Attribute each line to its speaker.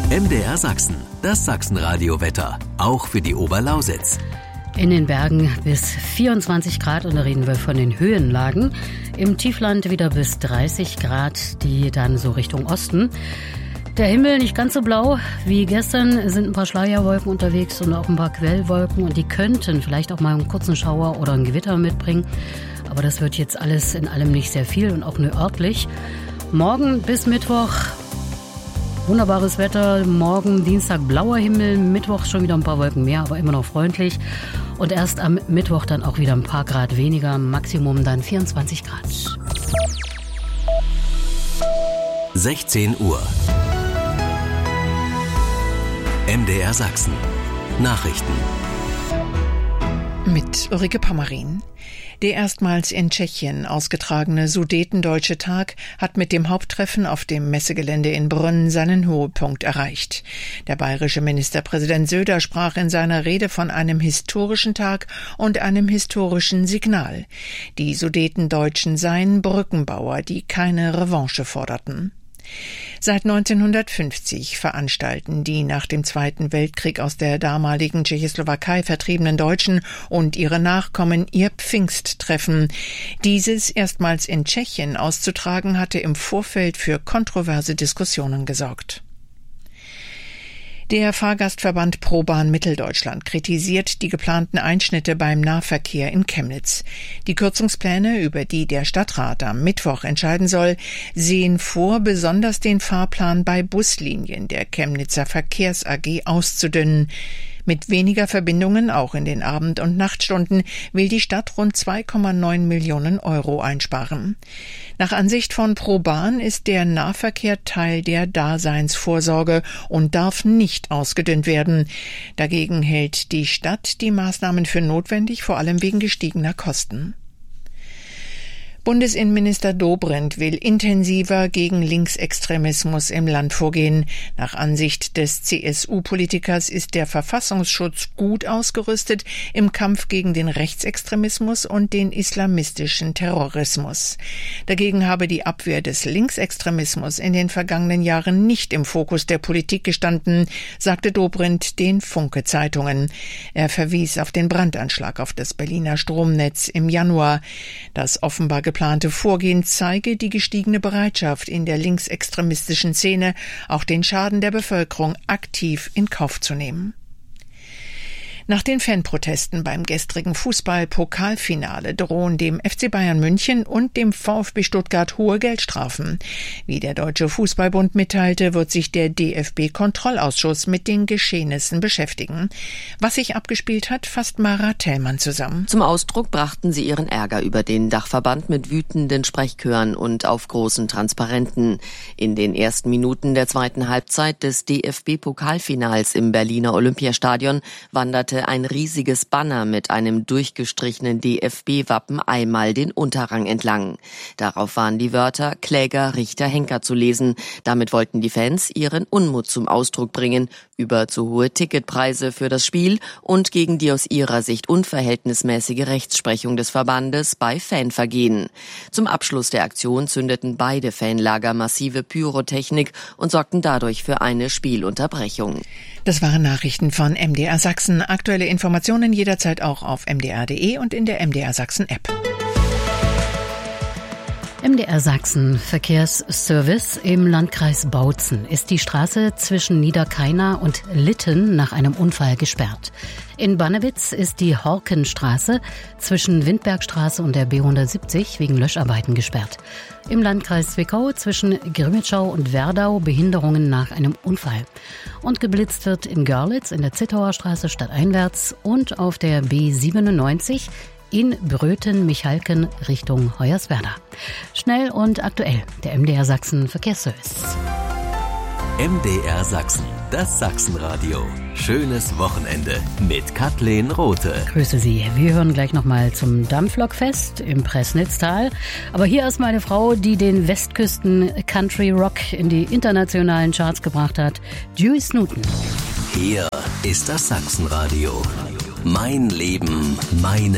Speaker 1: MDR Sachsen, das Sachsenradio-Wetter, auch für die Oberlausitz.
Speaker 2: In den Bergen bis 24 Grad und da reden wir von den Höhenlagen. Im Tiefland wieder bis 30 Grad, die dann so Richtung Osten. Der Himmel nicht ganz so blau wie gestern, sind ein paar Schleierwolken unterwegs und auch ein paar Quellwolken und die könnten vielleicht auch mal einen kurzen Schauer oder ein Gewitter mitbringen. Aber das wird jetzt alles in allem nicht sehr viel und auch nur örtlich. Morgen bis Mittwoch wunderbares Wetter, morgen Dienstag blauer Himmel, Mittwoch schon wieder ein paar Wolken mehr, aber immer noch freundlich. Und erst am Mittwoch dann auch wieder ein paar Grad weniger, Maximum dann 24 Grad.
Speaker 1: 16 Uhr. MDR Sachsen. Nachrichten.
Speaker 3: Mit Ulrike Pammerin. Der erstmals in Tschechien ausgetragene Sudetendeutsche Tag hat mit dem Haupttreffen auf dem Messegelände in Brünn seinen Höhepunkt erreicht. Der bayerische Ministerpräsident Söder sprach in seiner Rede von einem historischen Tag und einem historischen Signal. Die Sudetendeutschen seien Brückenbauer, die keine Revanche forderten. Seit 1950 veranstalten die nach dem Zweiten Weltkrieg aus der damaligen Tschechoslowakei vertriebenen Deutschen und ihre Nachkommen ihr Pfingsttreffen. Dieses erstmals in Tschechien auszutragen, hatte im Vorfeld für kontroverse Diskussionen gesorgt. Der Fahrgastverband ProBahn Mitteldeutschland kritisiert die geplanten Einschnitte beim Nahverkehr in Chemnitz. Die Kürzungspläne, über die der Stadtrat am Mittwoch entscheiden soll, sehen vor, besonders den Fahrplan bei Buslinien der Chemnitzer Verkehrs AG auszudünnen. Mit weniger Verbindungen, auch in den Abend- und Nachtstunden, will die Stadt rund 2,9 Millionen Euro einsparen. Nach Ansicht von ProBahn ist der Nahverkehr Teil der Daseinsvorsorge und darf nicht ausgedünnt werden. Dagegen hält die Stadt die Maßnahmen für notwendig, vor allem wegen gestiegener Kosten. Bundesinnenminister Dobrindt will intensiver gegen Linksextremismus im Land vorgehen. Nach Ansicht des CSU-Politikers ist der Verfassungsschutz gut ausgerüstet im Kampf gegen den Rechtsextremismus und den islamistischen Terrorismus. Dagegen habe die Abwehr des Linksextremismus in den vergangenen Jahren nicht im Fokus der Politik gestanden, sagte Dobrindt den Funke-Zeitungen. Er verwies auf den Brandanschlag auf das Berliner Stromnetz im Januar. Das offenbar geplante Vorgehen zeige die gestiegene Bereitschaft in der linksextremistischen Szene, auch den Schaden der Bevölkerung aktiv in Kauf zu nehmen. Nach den Fanprotesten beim gestrigen Fußball-Pokalfinale drohen dem FC Bayern München und dem VfB Stuttgart hohe Geldstrafen. Wie der Deutsche Fußballbund mitteilte, wird sich der DFB-Kontrollausschuss mit den Geschehnissen beschäftigen. Was sich abgespielt hat, fasst Mara Thälmann zusammen.
Speaker 4: Zum Ausdruck brachten sie ihren Ärger über den Dachverband mit wütenden Sprechchören und auf großen Transparenten. In den ersten Minuten der zweiten Halbzeit des DFB-Pokalfinals im Berliner Olympiastadion wanderte ein riesiges Banner mit einem durchgestrichenen DFB-Wappen einmal den Unterrang entlang. Darauf waren die Wörter Kläger, Richter, Henker zu lesen. Damit wollten die Fans ihren Unmut zum Ausdruck bringen über zu hohe Ticketpreise für das Spiel und gegen die aus ihrer Sicht unverhältnismäßige Rechtsprechung des Verbandes bei Fanvergehen. Zum Abschluss der Aktion zündeten beide Fanlager massive Pyrotechnik und sorgten dadurch für eine Spielunterbrechung.
Speaker 3: Das waren Nachrichten von MDR Sachsen. Aktuelle Informationen jederzeit auch auf mdr.de und in der MDR Sachsen App.
Speaker 2: MDR Sachsen Verkehrsservice im Landkreis Bautzen ist die Straße zwischen Niederkaina und Litten nach einem Unfall gesperrt. In Bannewitz ist die Horkenstraße zwischen Windbergstraße und der B170 wegen Löscharbeiten gesperrt. Im Landkreis Zwickau zwischen Grimmitschau und Werdau Behinderungen nach einem Unfall. Und geblitzt wird in Görlitz in der Zittauer Straße stadteinwärts und auf der B97 in Bröthen-Michalken Richtung Hoyerswerda. Schnell und aktuell, der MDR Sachsen Verkehrsservice.
Speaker 1: MDR Sachsen, das Sachsenradio. Schönes Wochenende mit Kathleen Rothe.
Speaker 2: Grüße Sie. Wir hören gleich nochmal zum Dampflokfest im Pressnitztal. Aber hier erstmal eine Frau, die den Westküsten Country Rock in die internationalen Charts gebracht hat. Dewey Snooten.
Speaker 1: Hier ist das Sachsenradio. Mein Leben, meine